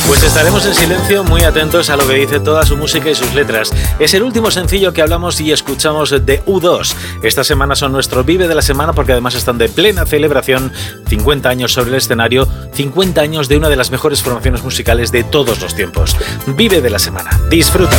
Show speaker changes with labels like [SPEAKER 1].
[SPEAKER 1] Pues estaremos en silencio, muy atentos a lo que dice toda su música y sus letras. Es el último sencillo que hablamos y escuchamos de U2. Esta semana son nuestro Vive de la Semana porque además están de plena celebración. 50 años sobre el escenario, 50 años de una de las mejores formaciones musicales de todos los tiempos. Vive de la Semana. Disfruta.